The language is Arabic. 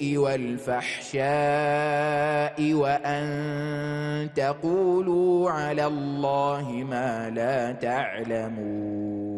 السوء والفحشاء وأن تقولوا على الله ما لا تعلمون.